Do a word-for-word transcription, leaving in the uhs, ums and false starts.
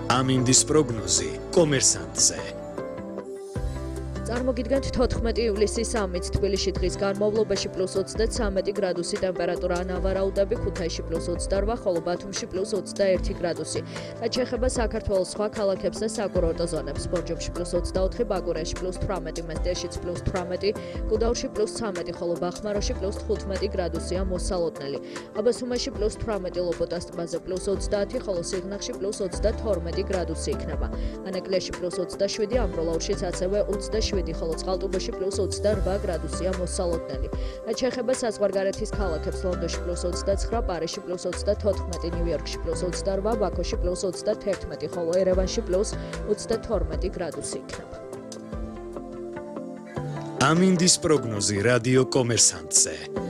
ამინდის პროგნოზი კომერსანტზე. წარმოგიდგენთ თოთხმეტი ივლისის სამი თბილისში დღის განმავლობაში პლუს ოცდათვრამეტი გრადუსი ტემპერატურა ნავარაუდები, ქუთაისში პლუს ოცდაორ, ხოლო ბათუმში პლუს ოცდაერთი გრადუსი. რაც შეეხება საქართველოს სხვა ქალაქებს და საკურორტო ზონებს, ბორჯომში პლუს ოცდაოთხ, ბაკურიაში პლუს თვრამეტი, მესტიაშიც პლუს თვრამეტი, გუდაურში პლუს ცამეტი, ხოლო ბახმაროში პლუს თხუთმეტი გრადუსია მოსალოდნელი. აბასუმაში პლუს თვრამეტი, ლოპოტას ტბაზე პლუს ოცდაათი, ხოლო სიღნაღში პლუს ოცდათორმეტი გრადუსი იქნება. ანაკლიაში პლუს ოცდაშვიდი, ამბროლაურშიც ასევე ოცდაშვიდი, ხოლო წყალტუბოში პლუს ოცდარვა გრადუსია მოსალოდნელი. რაც შეეხება საზღვარგარეთის ქალაქებს, ლონდონში პლუს ოცდაცხრა, პარიზში პლუს ოცდათოთხმეტი, ნიუ-იორკში პლუს ოცდაორ, ბაქოში პლუს ოცდათერთმეტი, ხოლო ერევანში პლუს ოცდათორმეტი გრადუსი იქნება. ამინდის პროგნოზი რადიო კომერსანტზე.